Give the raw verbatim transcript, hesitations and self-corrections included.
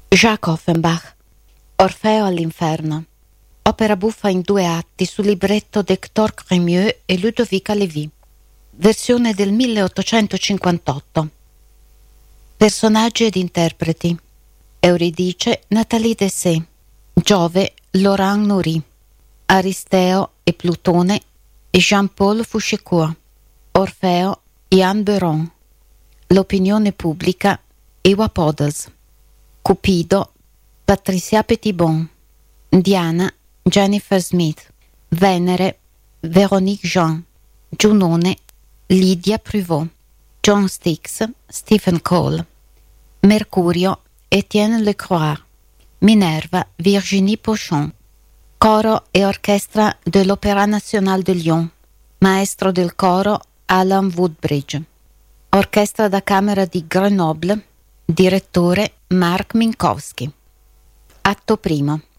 Jacques Offenbach, Orfeo all'inferno, opera buffa in due atti su libretto di Hector Crémieux e Ludovica Lévy, versione del milleottocentocinquantotto. Personaggi ed interpreti: Euridice Nathalie Dessay, Giove Laurent Nourry, Aristeo e Plutone Jean-Paul Fouchécourt, Orfeo Yann Beuron, l'opinione pubblica Ewa Podles, Cupido Patricia Petitbon, Diana Jennifer Smith, Venere Véronique Jean, Giunone Lydia Pruvot, John Styx Stephen Cole, Mercurio Étienne Lecroix, Minerva Virginie Pochon, coro e orchestra dell'Opéra National de Lyon, maestro del coro Alan Woodbridge, orchestra da camera di Grenoble, direttore Marc Minkowski. Atto primo.